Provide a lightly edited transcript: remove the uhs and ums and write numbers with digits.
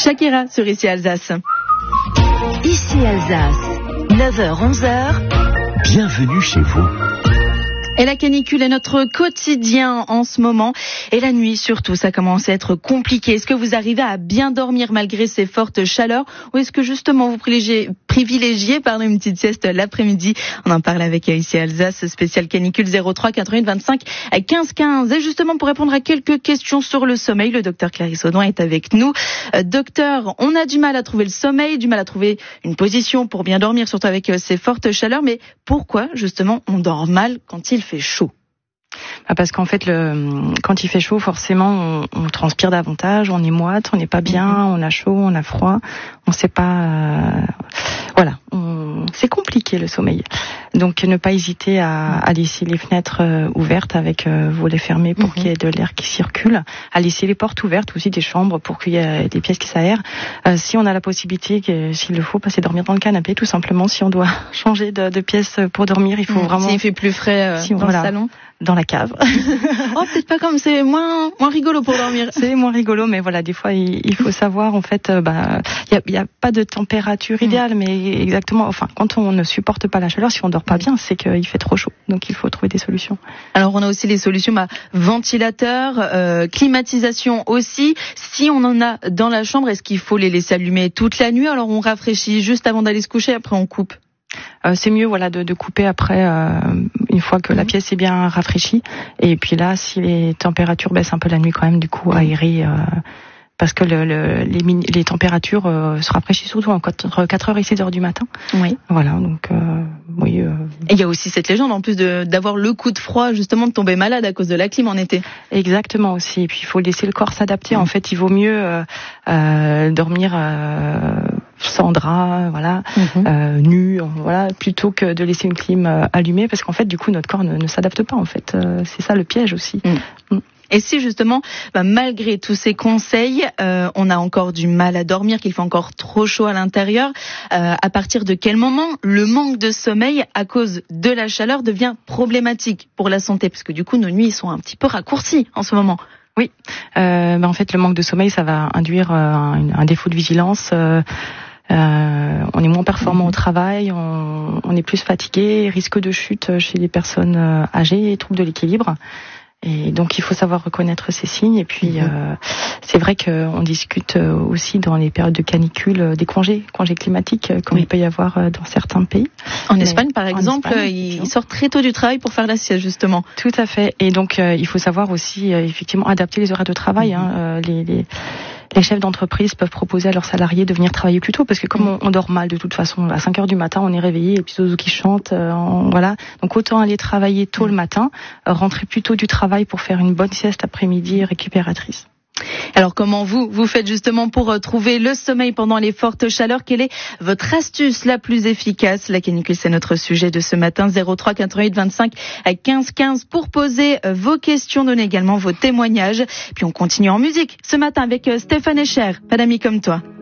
Shakira sur Ici Alsace. Ici Alsace, 9h-11h. Bienvenue chez vous. Et la canicule est notre quotidien en ce moment. Et la nuit surtout, ça commence à être compliqué. Est-ce que vous arrivez à bien dormir malgré ces fortes chaleurs? Ou est-ce que justement vous privilégiez une petite sieste l'après-midi? On en parle avec Ici Alsace, spécial canicule 03 88 25 15 15. Et justement pour répondre à quelques questions sur le sommeil, le docteur Clarisse Audouin est avec nous. Docteur, on a du mal à trouver le sommeil, du mal à trouver une position pour bien dormir, surtout avec ces fortes chaleurs. Mais pourquoi justement on dort mal quand il fait chaud? Parce qu'en fait, quand il fait chaud, forcément, on transpire davantage, on est moite, on n'est pas bien, on a chaud, on a froid, on sait pas. Voilà, c'est compliqué le sommeil. Donc, ne pas hésiter à laisser les fenêtres ouvertes avec volets fermés pour qu'il y ait de l'air qui circule, à laisser les portes ouvertes aussi des chambres pour qu'il y ait des pièces qui s'aèrent. Si on a la possibilité, s'il le faut, passer dormir dans le canapé, tout simplement. Si on doit changer de pièce pour dormir, il faut vraiment. S'il fait plus frais dans le salon. Dans la cave. Oh, peut-être pas comme, c'est moins rigolo pour dormir. C'est moins rigolo, mais voilà, des fois, il faut savoir, en fait, y a pas de température idéale, mais exactement, enfin, quand on ne supporte pas la chaleur, si on dort pas bien, c'est qu'il fait trop chaud. Donc, il faut trouver des solutions. Alors, on a aussi les solutions, ventilateur, climatisation aussi. Si on en a dans la chambre, est-ce qu'il faut les laisser allumer toute la nuit? Alors, on rafraîchit juste avant d'aller se coucher, après on coupe. C'est mieux de couper après une fois que la pièce est bien rafraîchie, et puis là si les températures baissent un peu la nuit quand même, du coup aérer parce que les températures se rafraîchissent surtout entre 4h et 6h du matin. Oui. Voilà, donc oui. Et il y a aussi cette légende en plus d'avoir le coup de froid, justement de tomber malade à cause de la clim en été. Exactement aussi. Et puis il faut laisser le corps s'adapter. En fait, il vaut mieux dormir sans drap, nu, plutôt que de laisser une clim allumée, parce qu'en fait, du coup, notre corps ne s'adapte pas. En fait, c'est ça le piège aussi. Et si justement, malgré tous ces conseils, on a encore du mal à dormir, qu'il fait encore trop chaud à l'intérieur, à partir de quel moment le manque de sommeil à cause de la chaleur devient problématique pour la santé? Parce que du coup, nos nuits sont un petit peu raccourcies en ce moment. Oui, en fait, le manque de sommeil, ça va induire un défaut de vigilance. On est moins performant au travail, on est plus fatigué, risque de chute chez les personnes âgées, troubles de l'équilibre. Et donc il faut savoir reconnaître ces signes. Et puis c'est vrai qu'on discute aussi dans les périodes de canicule des congés climatiques comme il peut y avoir dans certains pays. En Espagne par exemple, ils sortent très tôt du travail pour faire la sieste justement. Tout à fait. Et donc il faut savoir aussi effectivement adapter les horaires de travail. Les chefs d'entreprise peuvent proposer à leurs salariés de venir travailler plus tôt, parce que comme on dort mal de toute façon, à 5h du matin on est réveillé et puis Zozo qui chante, voilà. Donc autant aller travailler tôt le matin, rentrer plus tôt du travail pour faire une bonne sieste après-midi récupératrice. Alors comment vous faites justement pour trouver le sommeil pendant les fortes chaleurs? Quelle est votre astuce la plus efficace? La canicule, c'est notre sujet de ce matin. 03 88 25 15 15 pour poser vos questions, donner également vos témoignages. Puis on continue en musique ce matin avec Stéphane Echer, Pas d'amis comme toi.